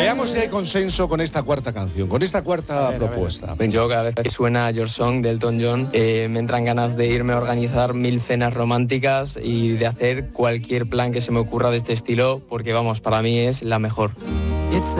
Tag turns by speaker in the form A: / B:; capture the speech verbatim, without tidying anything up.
A: Veamos si hay consenso con esta cuarta canción, con esta cuarta
B: a ver,
A: propuesta.
B: A ver. Yo cada vez que suena Your Song de Elton John eh, me entran ganas de irme a organizar mil cenas románticas y de hacer cualquier plan que se me ocurra de este estilo, porque vamos, para mí es la mejor. It's